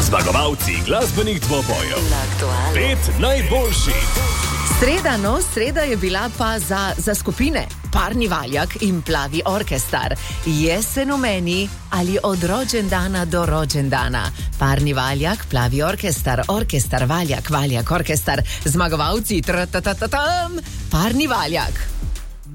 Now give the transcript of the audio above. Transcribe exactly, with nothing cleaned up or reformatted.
Zmagovalci glasbenih dvobojev. Pet najboljših. Sreda, no, sreda je bila pa za, za skupine Parni valjak in Plavi orkestar. Jesen v meni ali od rođendana do rođendana. Parni valjak, Plavi orkestar, orkestar valjak, valjak orkestar. Zmagovalci, tra-ta-ta-ta-tam, Parni valjak.